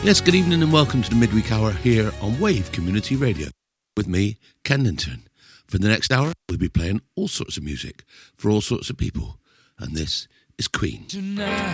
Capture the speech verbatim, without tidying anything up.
Yes, good evening and welcome to the Midweek Hour here on Wave Community Radio. With me, Ken Linton. For the next hour, we'll be playing all sorts of music for all sorts of people. And this is Queen. Tonight.